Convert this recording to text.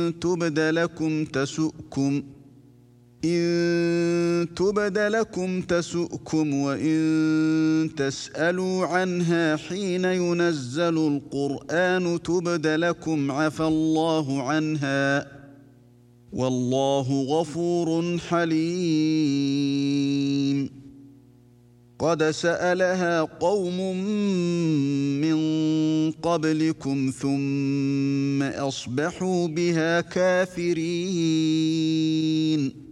تبد لكم تسؤكم وإن تسألوا عنها حين ينزل القرآن تبد لكم عفى الله عنها والله غفور حليم. قد سألها قوم من قبلكم ثم أصبحوا بها كافرين.